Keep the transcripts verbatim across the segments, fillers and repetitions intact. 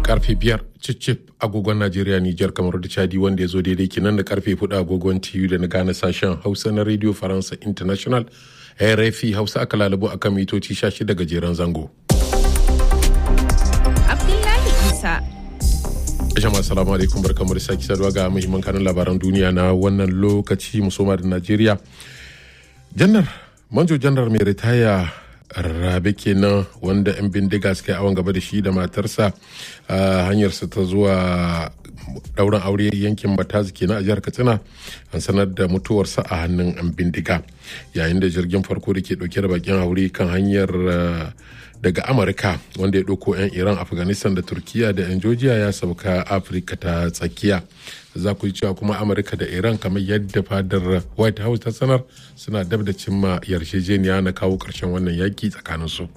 karfe biyar cicip agogon Najeriya, Nijar, kamar da Chadi, wanda ya zo daidai kenan da karfe hudu agogon T U da na gane sashen Hausa na Radio Faransa International R F I Hausa aka lalabo akan mitoci shida gajeren zango. Abdullahi Isa. Jama'a assalamu alaikum, barkamu da sake saduwa ga muhimman kanun labaran duniya na wannan lokaci, musoma da Najeriya. Janar Manjo Janar mai ritaya Rabe kenan wanda 'yan bindiga suka yi awon gaba da shi da matarsa a hanyarsa ta zuwa dauran aure yankin Batazi kenan a jihar Katsina, an sanar da mutuwarsa a hannun 'yan bindiga, yayin da jirgin farko da ke dauke da bakin aure kan hanyar daga Amurka wanda ya dauko 'yan Iran, Afghanistan da Turkiya da 'yan Georgia ya sauka Afirka ta tsakiya. Za ku yi cewa kuma Amurka da Iran, kamar yadda fadar White House ta sanar, suna dab da cimma yarjejeniya na kawo ƙarshen wannan yaki tsakaninsu.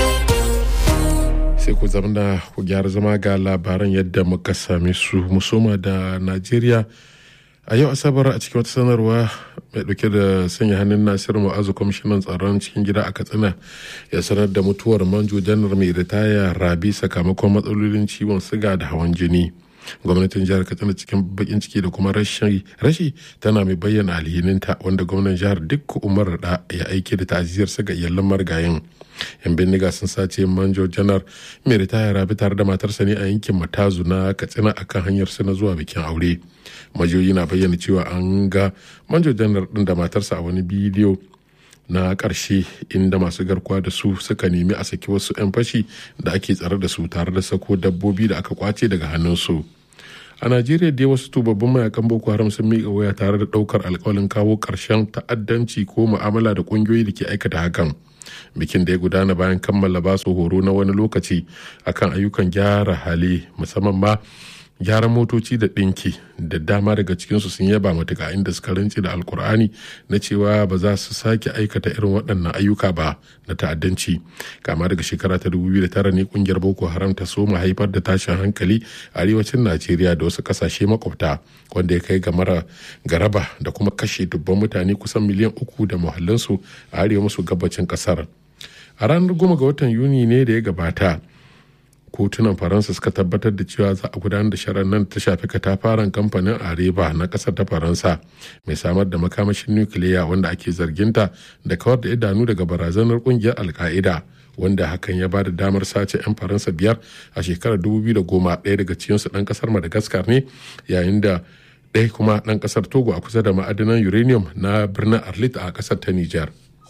Sai ku zama ku gyara zama ga labaran yadda muka same su, musoma da Najeriya. A yau Asabar, a cikin wata sanarwa mai dauke da sanya hannun Nasiru Mu'azu, kwamishinan tsaron cikin gida a Katsina, ya sanar da mutuwar Manjo Janar mai ritaya Rabi sakamakon matsalolin ciwon siga da hawan jini. Gwamnatin jihar Katsina cikin bakin ciki da kuma rashi tana mai bayyana alhininta, wanda gwamnan jihar Dikko Umar da ya aike da ta'aziyarsa ga iyalan marigayin. Yan bindiga sun sace Manjo Janar mai ritaya Rabi tare da matarsa ne a yankin Matazu na Katsina akan hanyar su na zuwa bikin aure. Majiyoyi na bayyana cewa an ga Manjo Janar din da matarsa a wani bidiyo na ƙarshe inda masu garkuwa da su suka nemi a saki wasu 'yan fashi da ake tsare da su tare da sako dabbobi da aka kwace daga hannunsu. A Najeriya dai wasu tubabbin mayakan Boko Haram sun miƙa waya tare da ɗaukar alƙawalin kawo ƙarshen ta'addanci ko mu'amala da ƙungiyoyi da ke aikata hakan. Bikin da ya gudana bayan kammala basu horo na wani lokaci akan ayyukan gyara hali, musamman ma gyaran motoci da ɗinki, da dama daga cikinsu sun yaba matuka, inda suka rantse da alkur'ani na cewa ba za su sake aikata irin waɗannan ayyuka ba na ta'addanci. Kama daga shekara ta dubu biyu da tara ne kungiyar Boko Haram ta soma haifar da tashin hankali a arewacin Najeriya da wasu ƙasashe makwabta, wanda ya kai ga mara garaba da kuma kashe dubban mutane kusan miliyan uku da muhallinsu a arewa maso gabacin ƙasar. A ranar goma ga watan Yuni ne da ya gabata, kotunan Faransa suka tabbatar da cewa za a gudanar da shari'ar nan ta shafi katafaren kamfanin Areva na kasar ta Faransa mai samar da makamashin nukiliya, wanda ake zarginta da kawar da idanu daga barazanar kungiyar Al-Qaeda, wanda hakan ya ba da damar sace 'yan Faransa biyar a shekarar dubu biyu da goma. Ɗaya daga cikinsu ɗan kasar Madagascar ne, yayin da ɗaya kuma ɗan kasar Togo a kusa da ma'adinan uranium na birnin Arlit a kasar ta Nijar.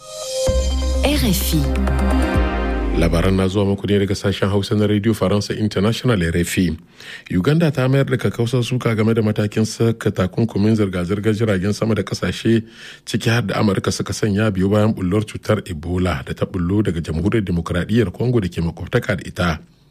R F I. Labaran na zuwa muku ne daga sashen Hausa na Radio Faransa International R F I. Uganda ta mayar da kakkausar suka game da matakin saka takunkumin zirga-zirgar jiragen sama da kasashe ciki har da Amurka suka sanya biyu bayan bullar cutar Ebola da ta bullo daga Jamhuriyar Demokradiyyar Congo da ke makwabtaka da ita.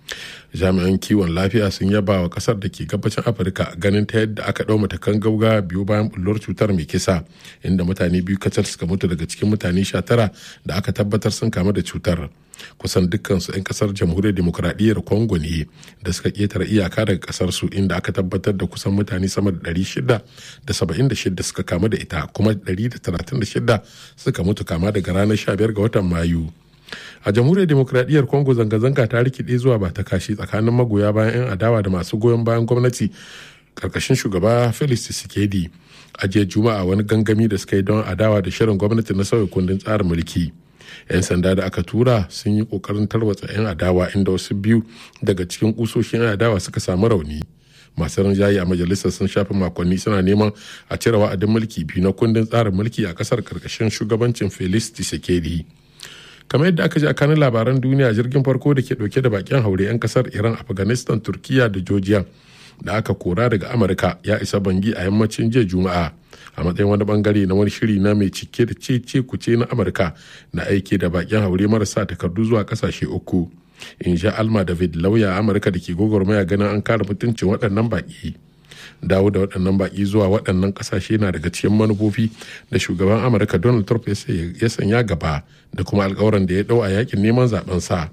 Jami'an kiwon lafiya sun yaba wa kasar da ke gabacin Afirka ganin ta yadda aka ɗau matakan gauga biyu bayan bullar cutar mai kisa, inda mutane biyu kacal suka mutu daga cikin mutane sha tara da aka tabbatar sun kamu da cutar. Kusan dukkansu 'yan kasar Jamhuriyar Demokradiyyar Congo ne da suka ƙetare iyaka daga kasar su, inda aka tabbatar da kusan mutane sama da ɗari shida da saba'in da shida suka kamu da ita, kuma ɗari da talatin da shida suka mutu kama daga ranar sha biyar ga watan Mayu. A Jamhuriyar Demokradiyyar Congo, zanga-zanga ta rikide zuwa ba ta kashi tsakanin magoya bayan 'yan adawa da masu goyon bayan gwamnati karkashin shugaba Felix Tshisekedi a jiya Juma'a, wani gangami da suka yi don adawa da shirin gwamnati na sauya kundin tsarin mulki. 'Yan sanda da aka tura sun yi kokarin tarwatsa 'yan adawa, inda wasu biyu daga cikin kusoshin 'yan adawa suka samu rauni. Masu rinjaye a majalisar sun shafi makonni suna neman a cire wa'adin mulki biyu na kundin tsarin mulki a kasar karkashin shugabancin Felix Tshisekedi. Kamar yadda aka ji a kanin labaran duniya, jirgin farko da ke dauke da bakin haure 'yan kasar Iran, Afghanistan, Turkiya da Georgia da aka kora daga Amurka ya isa Bangi a yammacin jiya Juma'a a matsayin wani bangare na wani shiri na mai cike da cece kuce na Amurka na aiki da bakin haure marasa takardu zuwa kasashe uku. In sha Alma David, lauya a Amurka da ke gwagwarmaya ganin an kare mutuncin waɗannan baki. Dawo da waɗannan baƙi zuwa waɗannan ƙasashe na daga cikin manufofi da shugaban Amurka Donald Trump ya sanya gaba da kuma alƙawarin da ya ɗau a yakin neman zaben sa.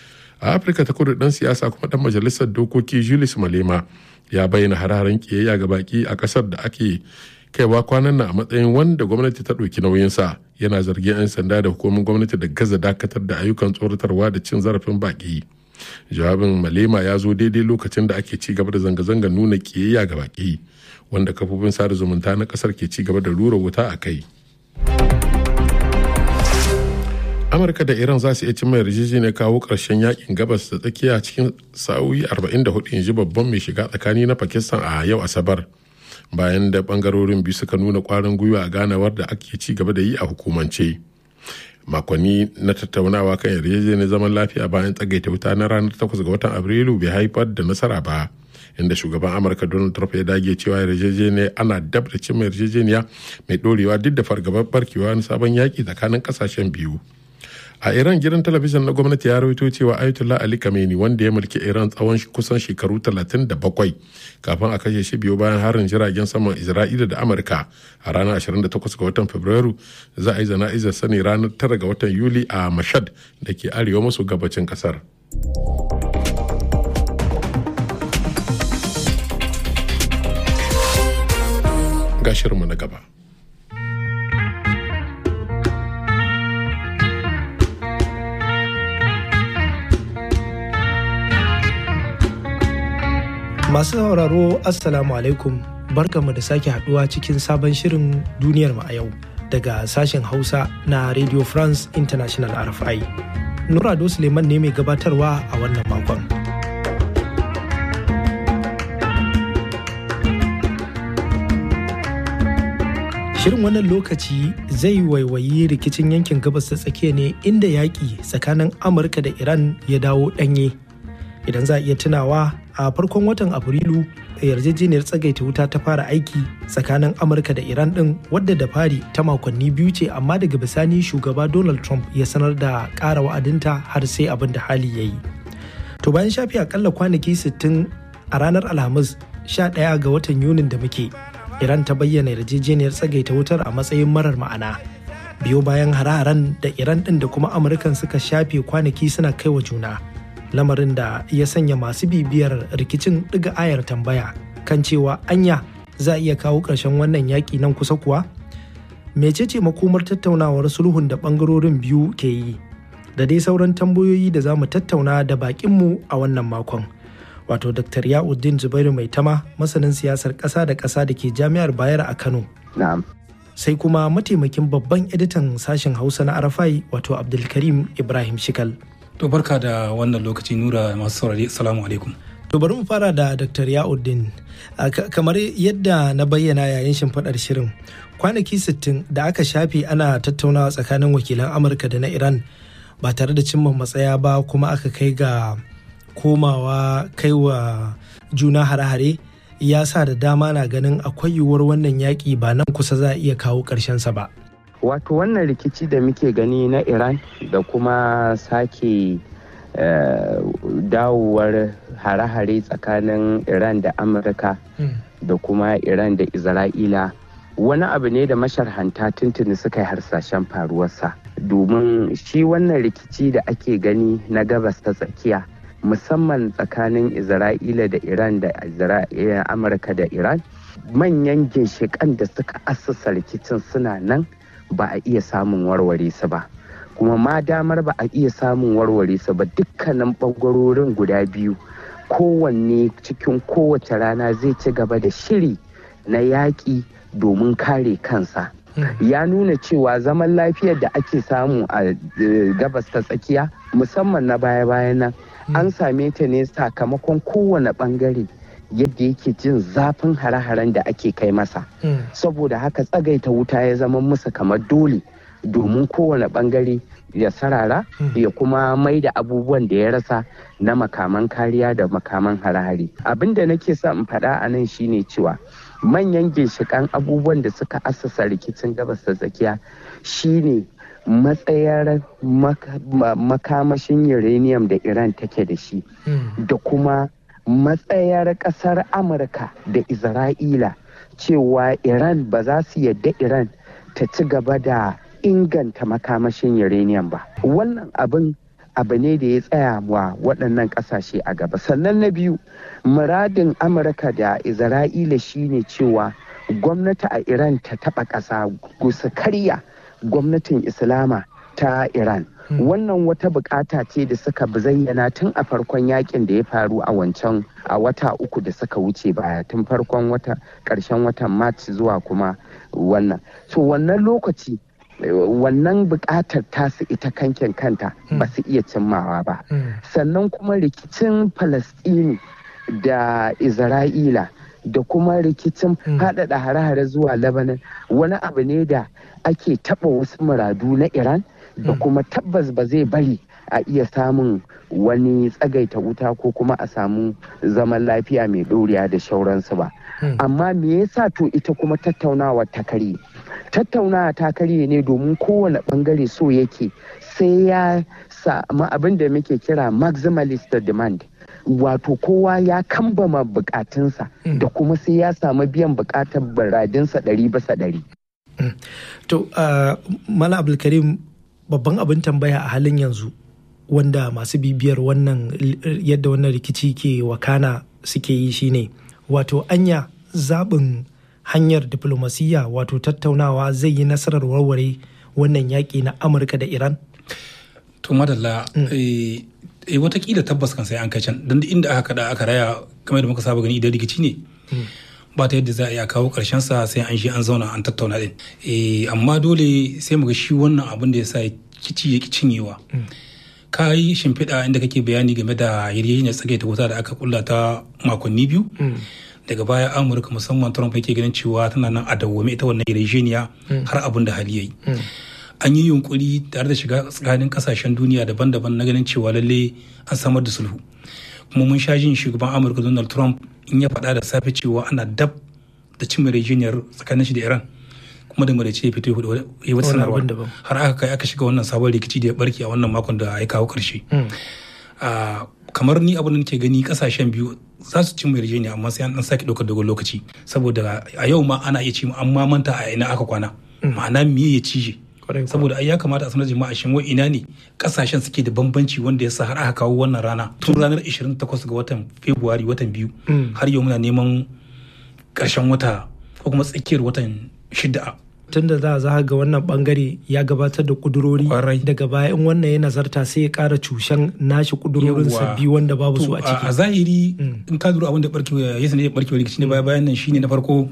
A Afirka ta Kudu, ɗan siyasa kuma ɗan majalisar dokoki Julius Malema ya bayyana hararen ƙiyayya ga baƙi a ƙasar da ake kaiwa kwanan nan a matsayin wanda gwamnati ta ɗauki nauyinsa. Yana zargin 'yan sanda da hukumomin gwamnati da gaza dakatar da ayyukan tsoratarwa da cin zarafin baƙi. Jawabin Malema ya zo daidai lokacin da ake ci gaba da zanga-zangar nuna kiyayya ga baki, wanda kafofin sada zumunta na kasar ke ci gaba da rura wuta a kai. Amurka da Iran za su iya cimma yarjejeniyar kawo ƙarshen yakin gabas da tsakiya cikin sa'o'i arba'in da hudu, inji babban mai shiga tsakani na Pakistan a yau Asabar, bayan da bangarorin biyu suka nuna ƙwarin gwiwa a ganawar da ake ci gaba da yi a hukumance. Makonni na tattaunawa kan yarjejeniyar zaman lafiya bayan tsagaita wuta na ranar takwas ga watan Afrilu bai haifar da nasara ba, inda shugaban Amurka Donald Trump ya dage cewa yarjejeniya ana dab da cimma yarjejeniya mai ɗorewa duk da fargabar barkewa na sabon yaƙi tsakanin ƙasashen biyu. A Iran, gidan talabijin na gwamnati ya rawaito cewa Ayatollah Ali Khamenei, wanda ya mulki Iran tsawon kusan shekaru talatin da bakwai kafin a kashe shi biyu bayan harin jiragen saman Isra'ila da Amurka a ranar ashirin da takwas ga watan Fabrairu, za a yi jana'izar sani ranar tara ga watan Yuli a Mashhad da ke arewa maso gabacin kasar. Ga shirinmu na gaba. Masu sauraro Assalamu alaikum, barkanmu da sake haduwa cikin sabon shirin duniyar mu a yau daga sashen Hausa na Radio France International R F I. Nurado Suleiman ne mai gabatarwa a wannan makon. Shirin wannan lokaci zai waiwayi rikicin yankin gabas ta tsakiya ne, inda yaƙi tsakanin Amurka da Iran ya dawo ɗanye. Idan za a iya tunawa, a farkon watan Afrilu yarjejeniyar tsagaita wuta ta fara aiki tsakanin Amurka da Iran din, wadda da fari ta makonni biyu ce, amma daga bisani shugaba Donald Trump ya sanar da ƙara wa'adinta har sai abin da hali ya yi. To bayan shafi akalla kwanaki sittin, a ranar Alhamis sha ɗaya ga watan Yunin da muke, Iran ta bayyana yarjejeniyar tsagaita wutar a matsayin marar ma'ana. Biyo bayan hare-haren da Iran din da kuma Amurkan suka shafe kwanaki suna kai wa juna. Lamarin da ya sanya masu bibiyar rikicin ɗiga ayar tambaya kan cewa anya za a iya kawo ƙarshen wannan yaƙi nan kusa kuwa? Mecece makomar tattaunawar sulhun da ɓangarorin biyu ke yi? Da dai sauran tambayoyi da za mu tattauna da baƙinmu a wannan makon. Wato Daktar Ya'uddin Zubairu Maitama, masanin siyasar ƙasa da ƙasa da ke Jami'ar Bayero a Kano. Na'am. Sai kuma mataimakin babban editan sashen Hausa na R F I, wato Abdulkarim Ibrahim Shikal. To barka da wannan lokaci, Nura, masu saurari, assalamu alaikum. To bari mu fara da Daktar Ya'uddin. Kamar yadda na bayyana yayin shimfiɗar shirin, kwanaki sittin da aka shafe ana tattaunawa tsakanin wakilan Amurka da na Iran ba tare da cimma matsaya ba, kuma aka kai ga komawa kaiwa juna hare-hare, ya sa da dama na ganin akwai yiwuwar wannan yaƙi ba nan kusa za a iya kawo ƙarshensa ba. Wato wannan rikici da muke gani na Iran da kuma sake uh, dawowar hare-hare tsakanin Iran da Amurka mm. da kuma Iran da Isra'ila, wani abu ne da masharhanta tuntuni suka yi harsashen faruwarsa, domin shi wannan rikici da ake gani na gabas ta tsakiya, musamman tsakanin Isra'ila da Iran da Amurka da Iran, manyan ginshiƙan da suka assasa rikicin suna nan, ba a iya samun warware su ba. Kuma ma damar ba a iya samun warware su ba, dukkanin ɓangarorin guda biyu kowanne cikin kowace rana zai ci gaba da shiri na yaƙi domin kare kansa. Ya nuna cewa zaman lafiyar da ake samu a gabas ta tsakiya, musamman na baya-bayan nan, an same ta ne sakamakon kowane ɓangare yadda yake jin zafin hare-haren da ake kai masa. Mm. Saboda haka tsagaita wuta ya zama musu kamar dole, domin kowane bangare ya sarara mm. ya kuma mai da abubuwan da ya rasa na makaman kariya da makaman hare-hare. Abin da nake sa in faɗa a nan shine cewa manyan ginshiƙan abubuwan da suka assasa rikicin gabas ta tsakiya shine matsayar makamashin uranium da Iran take da shi, mm. da kuma matsayar kasar Amurka da Isra'ila cewa Iran ba za su yadda Iran ta ci gaba da inganta makamashin uranium ba. Wannan abin abu ne da ya tsaya wa waɗannan ƙasashe a gaba. Sannan na biyu, muradin Amurka da Isra'ila shine cewa gwamnati a Iran ta taɓa ƙasa, gusa karya gwamnatin Islama ta Iran, wannan wata bukata ce da suka zayyana tun a farkon yakin da ya faru a wancan a wata uku da suka wuce baya, tun farkon wata karshen watan March zuwa kuma wannan. So wannan lokaci wannan bukatar tasu ita kankin kanta ba su iya cimmawa ba. Sannan kuma rikicin Falastini da Isra'ila da kuma rikicin faɗaɗa hare-hare zuwa Lebanon wani abu ne da ake taɓa wasu muradu na Iran da kuma tabbas ba zai bari a iya samun wani tsagaita wuta ko kuma a samu zaman lafiya mai ɗoriya da shauransu ba. Amma me yasa to ita kuma tattaunawa ta karye? Tattaunawa ta karye ne domin kowane bangare so yake sai ya samu abin da muke kira maximalist demand. Wato kowa ya kambama bukatunsa da kuma sai ya samu biyan bukatar baradinsa ɗari bisa ɗari. To, Mala Abdulkarim, babban abin tambaya a halin yanzu wanda masu bibiyar wannan yadda wannan rikici ke wakana suke yi shine wato anya zaɓin hanyar diflomasiyya wato tattaunawa zai yi nasarar warware wannan yaƙi na Amurka da Iran? To madalla, eh, eh, watakila tabbas kan sai an kai can don inda aka kada aka raya kamar da muka saba gani idan rikici ne ba ta yadda za a iya kawo karshen sa sai an shi an zauna an tattauna din. Eh, amma dole sai mu ga shi wannan abin da ya sa kici ya ki cinyewa. Ka yi shimfiɗa inda kake bayani game da yarjejeniyar tsagaita wuta da aka kulla ta makonni biyu. Daga baya Amurka musamman Trump yake ganin cewa tana nan a dawwame ita wannan yarjejeniya har abin da hali yayi. An yi yunkuri tare da shiga tsakanin kasashen duniya daban-daban na ganin cewa lalle an samar da sulhu. Kuma mun sha jin shugaban Amurka Donald Trump in ya faɗa da safe cewa ana dab da cin yarjejeniyar tsakanin shi da Iran. Kuma da marace ya fito ya wata sanarwa har aka kai aka shiga wannan sabon rikici da ya barke a wannan makon da ya kawo ƙarshe. Kamar ni abin da nake gani kasashen biyu za su cin yarjejeniya amma sai an dan sake ɗaukar dogon lokaci saboda a yau ma ana iya ce an ma manta a ina aka kwana ma'ana me ya cije saboda ai ya kamata a sanar jama'a shin wai ina ne kasashen suke da bambanci wanda ya sa har aka kawo wannan rana tun ranar ishirin da takwas ga watan Fabrairu watan biyu har yau muna neman ƙarshen wata ko kuma tsakiyar watan shida. Tun da za a ga wannan bangare ya gabatar da kudurori daga baya in wannan ya nazarta sai ya kara cushen nashi kudurorin sabbi wanda babu su a ciki. A zahiri in ka lura abin da barkewa ya sanar da barkewa rikici ne baya bayan nan shine na farko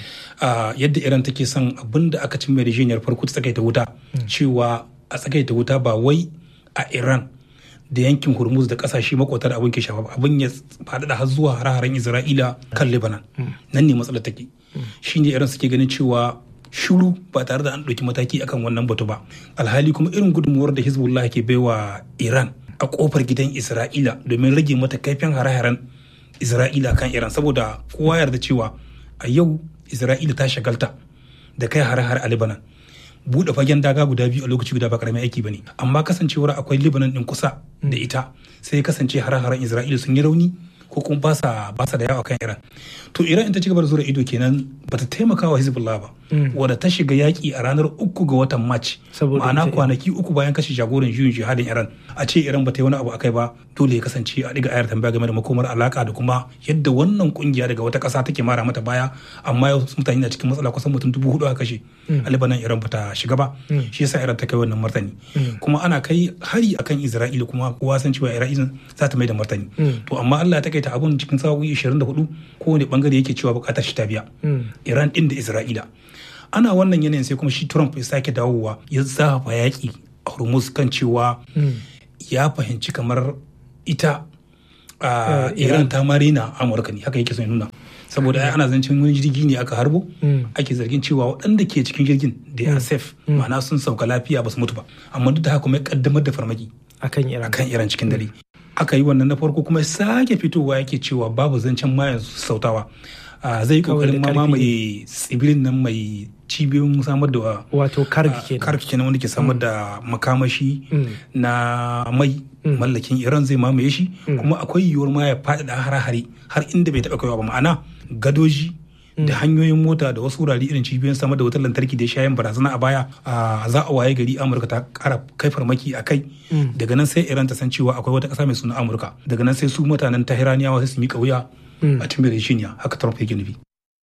yadda Iran take son abin da aka cimma yarjejeniyar farko ta tsagaita wuta cewa a tsagaita wuta ba wai a Iran da yankin Hormuz da kasashe makwata da abin ke shafa abin ya faɗaɗa har zuwa hare-haren Isra'ila kan Lebanon. Nan ne matsalar take. Shine Iran suke ganin cewa shuru ba tare da an ɗauki mataki akan wannan batu ba. Alhali kuma irin gudunmuwar da Hezbollah ke baiwa Iran a kofar gidan Isra'ila domin rage mata kaifin hare-haren Isra'ila kan Iran saboda kowa yarda cewa a yau Isra'ila ta shagalta da kai hare-hare a Lebanon. Buɗe fagen daga guda biyu a lokaci guda ba karamin aiki bane amma kasancewar akwai Lebanon din kusa da ita sai kasance hare-haren Isra'ila sun yi rauni ko kuma ba sa ba sa da yawa kan Iran. To Iran in ta ci gaba da zura ido kenan bata taimaka wa Hezbollah ba wadda ta shiga yaki a ranar uku ga watan March ma'ana kwanaki uku bayan kashe jagoran juyin jihadin Iran a ce Iran bata yi wani abu akai ba dole ya kasance a diga ayar tambaya game da makomar alaka da kuma yadda wannan kungiya daga wata kasa take mara mata baya amma yau mutane na cikin matsala kusan mutum dubu hudu aka kashe a Lebanon Iran bata shiga ba shi yasa Iran ta kai wannan martani kuma ana kai hari akan Isra'ila kuma kowa san cewa Isra'ila za ta mai da martani to amma Allah ya takaita abun cikin sa'o'i ishirin da hudu kowane bangare yake cewa bukatar shi ta biya Iran din da Isra'ila. Ana wannan yanayin sai kuma shi Trump ya sake dawowa ya zafa yaƙi a Hormuz kan cewa ya fahimci kamar ita a Iran ta marina Amurka ne haka yake son nuna saboda ana zancen wani jirgi ne aka harbo ake zargin cewa waɗanda ke cikin jirgin da ya safe ma'ana sun sauka lafiya ba su mutu ba amma duk da haka kuma ya kaddamar da farmaki akan Iran akan Iran cikin dare aka yi wannan na farko kuma sake fitowa yake cewa babu zancen mayan sautawa zai kokarin ma mamaye tsibirin nan mai cibiyoyin samar da wato karfi kenan wanda ke samar da makamashi na mai mallakin Iran zai mamaye shi kuma akwai yiwuwar ma ya faɗaɗa har-hare har inda bai taɓa kaiwa ba ma'ana gadoji da hanyoyin mota da wasu wurare irin cibiyoyin samar da wutar lantarki da shayin barazana a baya za a waye gari Amurka ta kara kai farmaki a kai daga nan sai Iran ta san cewa akwai wata ƙasa mai suna Amurka daga nan sai su mutanen Tahraniyawa sai su miƙa wuya a cikin Birtaniya haka Trump yake nufi.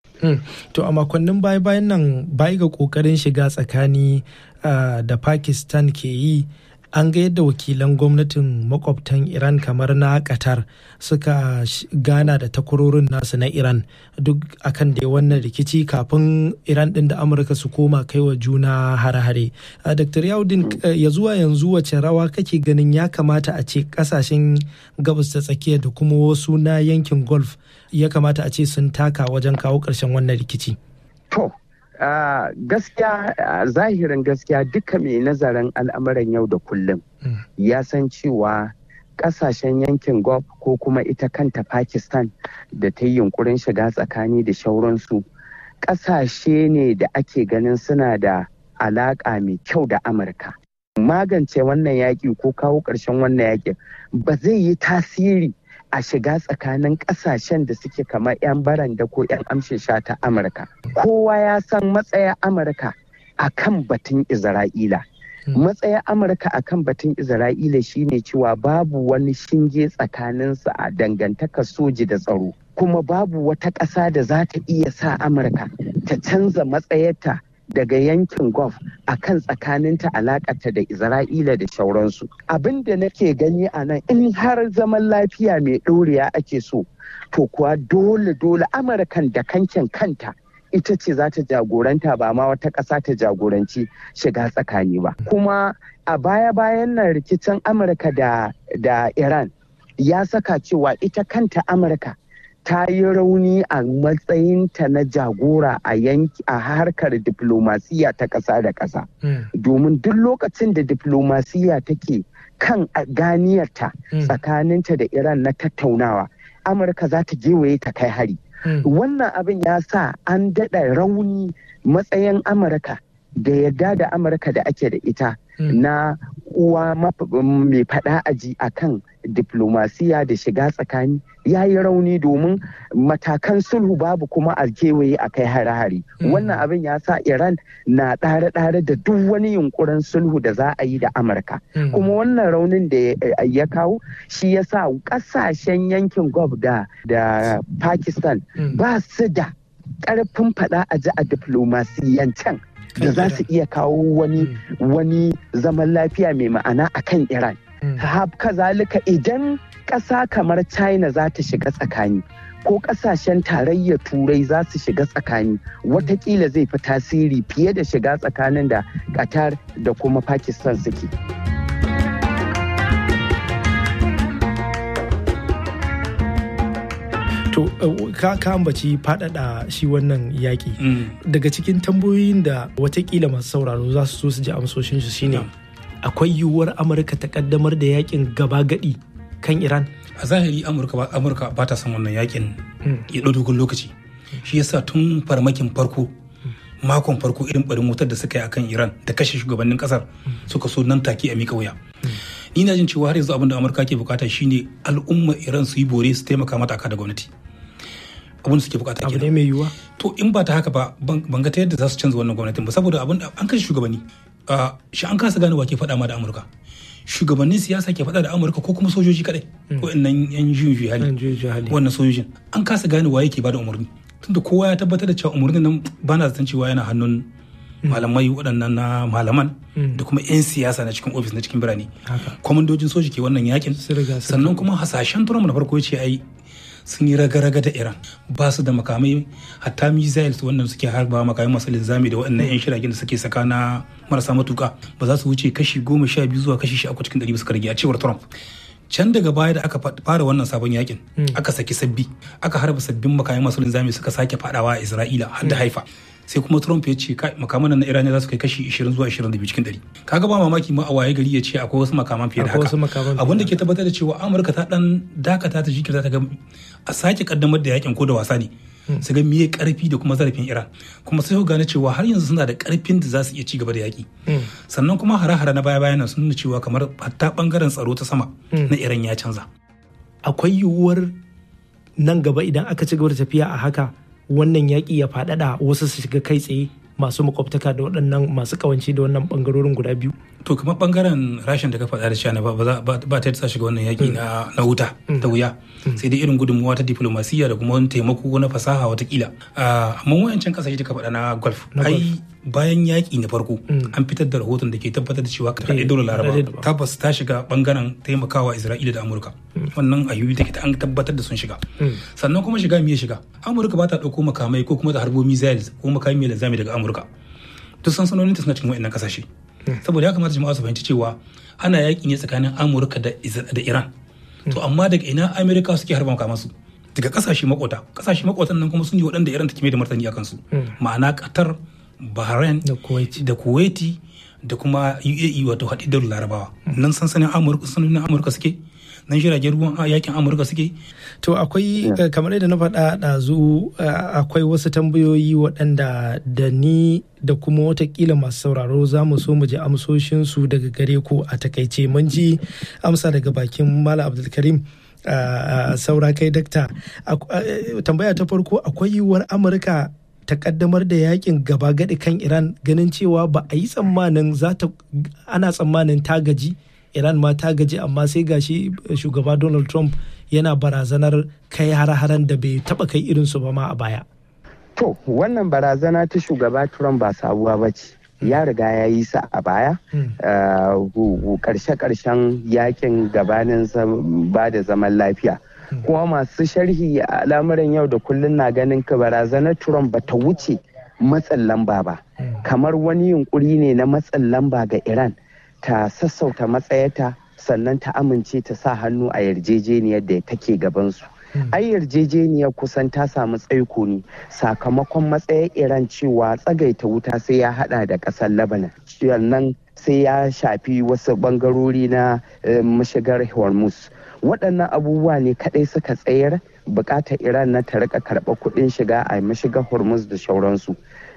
To a makonnin baya-bayan nan bai ga kokarin shiga tsakani da Pakistan ke yi an ga yadda wakilan gwamnatin makwabtan Iran kamar na Qatar suka gana da takwarorin nasu na Iran duk akan da wannan rikici kafin Iran din da Amurka su koma kai wa juna hare-hare. Doctor Yaudin, ya zuwa yanzu wace rawa kake ganin ya kamata a ce kasashen gabas ta tsakiya da kuma wasu na yankin Gulf ya kamata a ce sun taka wajen kawo ƙarshen wannan rikici? To, Uh, gaskiya uh, zahirin gaskiya duka mai nazarin al'amuran yau da kullum mm. ya san cewa kasashen yankin Gulf ko kuma ita kanta Pakistan da ta yi yunkurin shiga tsakani da shauransu kasashe ne da ake ganin suna da alaƙa mai kyau da Amurka. Magance wannan yaƙi ko kawo ƙarshen wannan yaƙin ba zai yi tasiri a shiga tsakanin kasashen da suke kamar 'yan baranda ko 'yan amshin shata Amurka. Kowa ya san matsayar Amurka a kan batun Isra'ila. Matsayar Amurka a kan batun Isra'ila shine cewa babu wani shinge tsakaninsu a dangantakar soji da tsaro. Kuma babu wata ƙasa da za ta iya sa Amurka ta canza matsayarta daga yankin Gulf a kan tsakaninta alaƙarta da Isra'ila da shauransu. Abin da nake gani a nan in har zaman lafiya mai ɗoriya ake so, to kuwa dole dole Amurkan da kankin kanta ita ce za ta jagoranta ba ma wata ƙasa ta jagoranci shiga tsakani ba. Kuma a baya-bayan nan rikicin Amurka da, da Iran ya saka cewa ita kanta Amurka ta yi rauni a matsayinta na jagora a yanki a harkar diplomasiya ta ƙasa da ƙasa. Mm. Domin duk lokacin da diplomasiya take kan ganiyarta mm. tsakaninta da Iran na tattaunawa, Amurka za ta gewaye ta kai hari. Mm. Wannan abin ya sa an daɗa rauni matsayin Amurka da yadda da Amurka da ake da ita mm. na uwa mai faɗa aji a kan diplomasiya da shiga tsakani ya yi rauni domin matakan sulhu babu kuma a kewaye a kai hare-hare. Mm. Wannan abin ya sa Iran na ɗare-ɗare da duk wani yunkurin sulhu da za a yi da Amurka. Mm. Kuma wannan raunin da ya kawo shi ya sa ƙasashen yankin Gulf da, da Pakistan mm. ba su da ƙarfin faɗa aji a diplomasiyancen da za su iya kawo wani wani zaman lafiya mai ma'ana a kan Iran. Haka zalika idan ƙasa kamar China za ta shiga tsakani ko ƙasashen tarayyar Turai za su shiga tsakani, watakila zai fi tasiri fiye da shiga tsakanin da Qatar da kuma Pakistan suke. To, ka ambaci faɗaɗa shi wannan yaƙi. Daga cikin tambayoyin da watakila masu sauraro za su so su ji amsoshin shi shine akwai yiwuwar Amurka ta kaddamar da yaƙin gaba gadi kan Iran? A zahiri Amurka ba ta son wannan yaƙin ya ɗau dogon lokaci. Shi yasa tun farmakin farko makon farko irin barin wutar da suka yi akan Iran da kashe shugabannin kasar suka so nan take a mika wuya. Ni na jin cewa har yanzu abin da Amurka ke bukata shine al'umma Iran su yi bore su taimaka mata aka da gwamnati. Abin da suke bukata kenan. Abu ne mai yiwuwa. To in ba ta haka ba ban ga ta yadda za su canza wannan gwamnatin ba saboda abin an kashe shugabanni. Shi an kasa gane wa ke faɗa ma da Amurka. Shugabannin siyasa ke faɗa da Amurka ko kuma sojoji kadai. Wa'annan yan juyin hali. Wannan sojojin an kasa gane wa yake bada umarni. Tunda kowa ya tabbatar da cewa umarnin nan ba na zaton cewa yana hannun malamai waɗannan na malaman da kuma 'yan siyasa na cikin ofis na cikin birane. Kwamandojin soji ke wannan yakin. Sannan kuma hasashen Trump na farko ya ce ai sun yi raga-raga da Iran ba su da makamai hatta missiles wannan suke harba makamai masu linzami da waɗannan 'yan shiragen da suke saka na marasa matuka ba za su wuce kashi goma sha biyu zuwa kashi sha uku cikin ɗari suka rage a cewar Trump. Can daga baya da aka fara wannan sabon yakin aka saki sabbi aka harba sabbin makamai masu linzami suka sake fadawa a Isra'ila har da Haifa. Sai kuma Trump ya ce makaman na Iran za su kai kashi ishirin zuwa ishirin da biyu cikin ɗari. Kaga ba mamaki ma a waye gari ya ce akwai wasu makaman fiye da haka. Abin da ke tabbatar da cewa Amurka ta dan dakata ta jikirta ta ga a sake kaddamar da yakin ko da wasa ne. Su ga miye karfi da kuma zarafin Iran. Kuma sai su gane cewa har yanzu suna da karfin da za su iya ci gaba da yaki. Sannan kuma hare-hare na baya-bayan nan sun nuna cewa kamar hatta bangaren tsaro ta sama na Iran ya canza. Akwai yiwuwar nan gaba idan aka ci gaba da tafiya a haka wannan yaƙi ya faɗaɗa wasu su shiga kai tsaye masu makwabtaka da waɗannan masu ƙawance da wannan ɓangarorin guda biyu. To kamar ɓangaren rashin da ka faɗa da China ba ba ta yadda shiga wannan yaƙi na wuta da wuya sai dai irin gudunmuwa ta diplomasiya da kuma wani taimako na fasaha watakila. Amma wayancan ƙasashe da ka faɗa na Gulf ai bayan yaƙi na farko an fitar da rahoton da ke tabbatar da cewa kaɗai dole laraba tabbas ta shiga bangaren taimakawa isra'ila da amurka wannan a yiwu take an tabbatar da sun shiga sannan kuma shiga miye shiga amurka ba ta ɗauko makamai ko kuma da harbo missiles ko makami mai linzami daga amurka duk sansanonin ta suna cikin wa'annan kasashe saboda ya kamata jama'a su fahimci cewa ana yaƙi ne tsakanin amurka da iran to amma daga ina amurka suke harba makamansu daga kasashe makota kasashe makotan nan kuma sun yi waɗanda iran take mai da martani akan su ma'ana qatar bahrain da kuwaiti da kuma U A E wato haɗe larabawa nan sansanin amurka sansanin amurka suke nan jiragen ruwan yakin amurka suke to akwai kamar yadda na faɗa ɗazu akwai wasu tambayoyi waɗanda da ni da kuma watakila masu sauraro za mu so mu ji amsoshinsu daga gare ku a takaice mun ji amsa daga bakin Malam Abdulkarim saura kai dakta tambaya ta farko akwai yiwuwar amurka ta kaddamar da yakin gaba gadi kan Iran ganin cewa ba a yi tsammanin za ta ana tsammanin ta gaji Iran ma ta gaji amma sai gashi shugaba Donald Trump yana barazanar kai har-haren da bai taba kai irinsu ba ma a baya. To wannan barazana ta shugaba Trump ba sabuwa ba ce. Ya riga ya yi sa a baya karshe-karshen yakin gabanin ba da zaman lafiya. Kuma masu sharhi a al'amuran yau da kullun na ganin ka barazanar Trump ba ta wuce matsin lamba ba. Kamar wani yunkuri ne na matsin lamba ga Iran ta sassauta matsayata sannan ta amince ta sa hannu a yarjejeniyar da take gabansu. Ai yarjejeniyar kusan ta samu tsaiko ne sakamakon matsayar Iran cewa tsagaita wuta sai ya hada da kasar Lebanon. Nan sai ya shafi wasu bangarori na mashigar Hormuz. Waɗannan abubuwa ne kaɗai suka tsayar buƙatar Iran na ta rika karɓar kuɗin shiga a mashigar Hormuz da sauransu.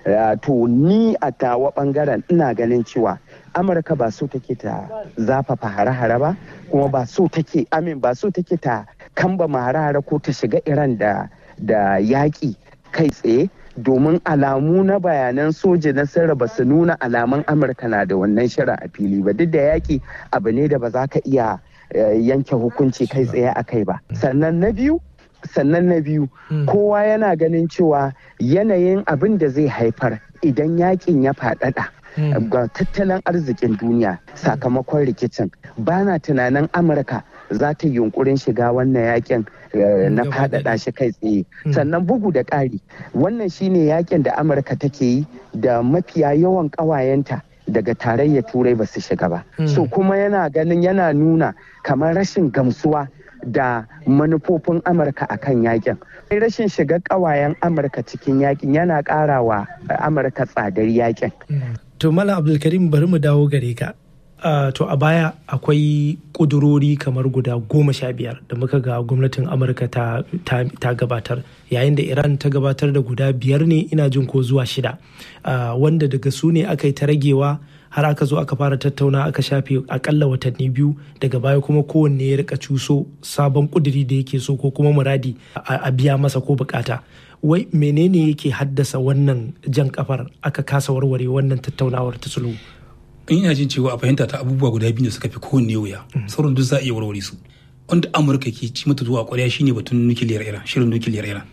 To ni a tawa ɓangaren ina ganin cewa Amurka ba so take ta zafafa hare-hare ba kuma ba so take amin ba so take ta kamba hare-hare ko ta shiga Iran da da yaƙi kai tsaye domin alamu na bayanan soja na sirri ba su nuna alamun Amurka na da wannan shirin a fili ba duk da yaƙi abu ne da ba za ka iya yanke hukunci kai tsaye a kai ba. Sannan na biyu sannan na biyu kowa yana ganin cewa yanayin abin da zai haifar idan yakin ya faɗaɗa ga tattalin arzikin duniya sakamakon rikicin ba na tunanin Amurka za ta yi yunkurin shiga wannan yakin na faɗaɗa shi kai tsaye. Sannan bugu da ƙari wannan shine yakin da Amurka take yi da mafiya yawan ƙawayenta daga tarayyar turai ba su shiga ba. So kuma yana ganin yana nuna kamar rashin gamsuwa da manufofin Amurka a kan yakin. Rashin shiga ƙawayen Amurka cikin yakin yana ƙara wa Amurka tsadar yakin. To Malam Abdulkarim bari mu dawo gare ka. Uh, to a baya akwai ƙudurori kamar guda goma sha biyar da muka ga gwamnatin Amurka ta, ta, ta gabatar yayin da Iran ta gabatar da guda biyar ne ina jin ko zuwa shida uh, wanda daga su ne aka yi ta ragewa har aka zo aka fara tattauna aka shafe akalla watanni biyu daga baya kuma kowanne ya rika cuso sabon ƙuduri da yake so ko kuma muradi a, a biya masa ko bukata. Wai menene yake haddasa wannan jan kafar aka kasa warware wannan tattaunawar ta sulhu? in ina jin cewa a fahimta ta abubuwa guda biyu da suka fi kowanne wuya sauran duk za a iya warware su. Wanda Amurka ke ci mata zuwa kwarya shine batun nukiliyar Iran, shirin nukiliyar Iran.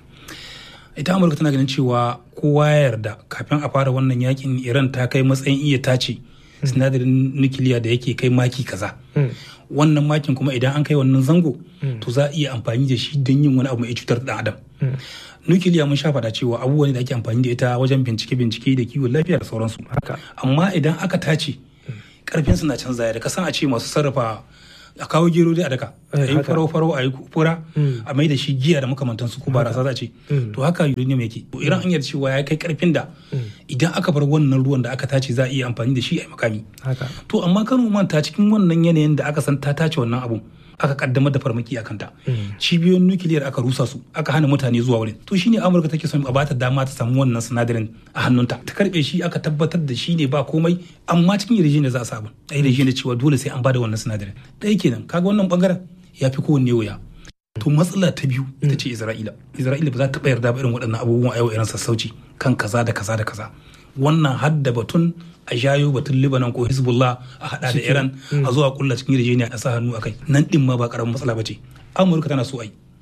Ita Amurka tana ganin cewa kowa ya yarda kafin a fara wannan yakin Iran ta kai matsayin iya tace sinadarin nukiliya da yake kai maki kaza. Wannan makin kuma idan an kai wannan zango to za a iya amfani da shi don yin wani abu mai cutar da adam. Nukiliya mun sha faɗa cewa abubuwa ne da ake amfani da ita wajen bincike-bincike da kiwon lafiya da sauransu. Amma idan aka tace karfin suna canza da kasan a ce masu sarrafa a kawo gero dai a daka a yi farau-farau a yi fura a mai da shi giya da makamantansu ko barasa za ce to haka uranium yake. To Iran an yarda cewa ya kai karfin da idan aka bar wannan ruwan da aka tace za a iya amfani da shi a makami. To amma Kano manta cikin wannan yanayin da aka san ta tace wannan abu aka kaddamar da farmaki a kanta. Cibiyoyin nukiliyar aka rusa su aka hana mutane zuwa wurin. To shine Amurka take son a bata dama ta samu wannan sinadarin a hannunta. Ta karbe shi aka tabbatar da shi ne ba komai amma cikin yarjejeniya za a samu. Ai yarjejeniya cewa dole sai an bada wannan sinadarin. Ɗaya kenan kaga wannan bangaren ya fi kowanne wuya. To matsala ta biyu ita ce Isra'ila. Isra'ila ba za ta taɓa yarda ba irin waɗannan abubuwan a yau irin sassauci kan kaza da kaza da kaza. Wannan hadda batun a jayo batun Lebanon ko Hezbollah a hada da Iran a zuwa kulla cikin yarjejeniya a sa hannu akai nan din ma ba karamin matsala bace. Amurka tana so ai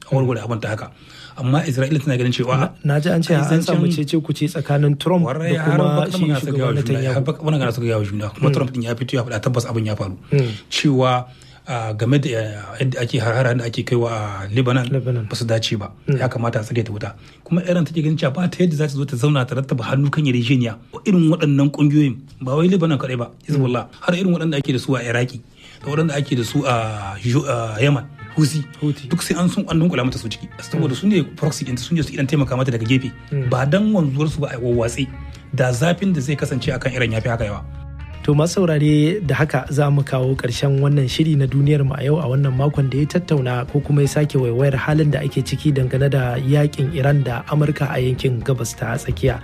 a warware abin ta haka. Amma Isra'ila tana ganin cewa na ji an ce an samu cece kuce tsakanin Trump da kuma shi shugaban Netanyahu. Wannan gana suka gawa juna kuma Trump din ya fito ya faɗa tabbas abin ya faru cewa game da yadda ake harhara da ake kaiwa a Lebanon ba su dace ba ya kamata a tsare ta wuta kuma Iran take ganin cewa ba ta yadda za ta zo ta zauna ta rattaba hannu kan yarjejeniya irin waɗannan ƙungiyoyin ba wai Lebanon kaɗai ba Hezbollah har irin waɗanda ake da su a Iraki da waɗanda ake da su a Yaman Husi duk sai an sun an dunkula mata su ciki saboda su ne proxy ɗinta sun je su idan taimaka mata daga gefe ba dan wanzuwar su ba a wawwatse da zafin da zai kasance akan Iran ya fi haka yawa. To masu saurare da haka za mu kawo ƙarshen wannan shiri na duniyar mu a yau a wannan makon da ya tattauna ko kuma ya sake waiwayar halin da ake ciki dangane da yakin Iran da Amurka a yankin gabas ta tsakiya.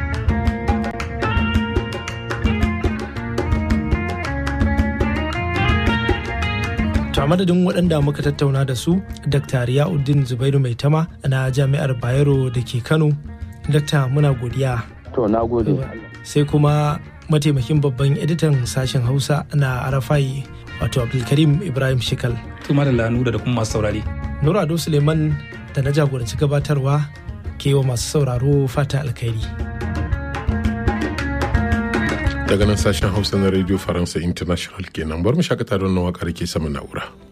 To a madadin waɗanda muka tattauna da su, Dakta Riyauddin Zubairu Maitama na Jami'ar Bayero da ke Kano. Dakta muna godiya. To na gode. Sai kuma mataimakin babban editan sashen Hausa na Arafai wato Abdulkarim Ibrahim Shikal. Tuma da Lanuda da kuma masu saurare. Nura Ado Suleiman da na jagoranci gabatarwa ke wa masu sauraro fata alkhairi. Daga nan sashen Hausa na Radio Faransa International kenan bar mu shakata don waƙar ke sama na'ura.